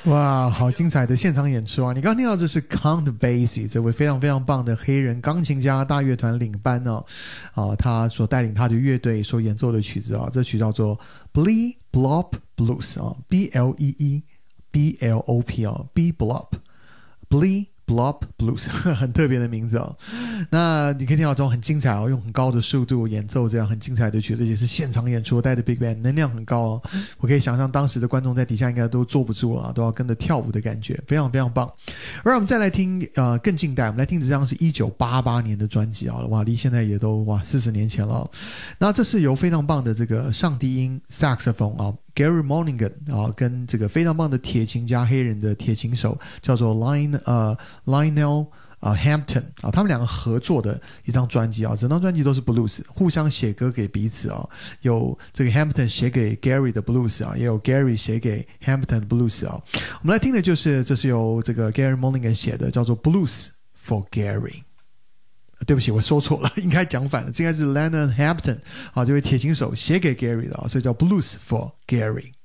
哇，好精彩的现场演出啊！你刚刚听到这是 Count Basie 这位非常非常棒的黑人钢琴家大乐团领班哦，他所带领他的乐队所演奏的曲子啊，这曲叫做 Blee Blop Blues 啊，Blee Blop 啊，B Blop Blee Blop Blues 很特别的名字哦。那你可以听到这种很精彩哦，用很高的速度演奏这样很精彩的曲子，也是现场演出，带着 Big Band， 能量很高哦。我可以想象当时的观众在底下应该都坐不住了，都要跟着跳舞的感觉，非常非常棒。而我们再来听更近代，我们来听这张是1988年的专辑啊，哇，离现在也都40年前了哦。那这是由非常棒的这个上低音 saxophone 啊，Gary Mulligan 啊，跟这个非常棒的铁琴家黑人的铁琴手叫做 Lionel Hampton 啊，他们两个合作的一张专辑啊，整张专辑都是 blues， 互相写歌给彼此啊，有这个 Hampton 写给 Gary 的 blues 啊，也有 Gary 写给 Hampton 的 blues 啊。我们来听的就是这是由这个 Gary Mulligan 写的，叫做 Blues for Gary。对不起，我说错了，应该讲反了，这应该是 Lionel Hampton 啊，这位铁琴手写给 Gary 的啊，所以叫 Blues for Gary。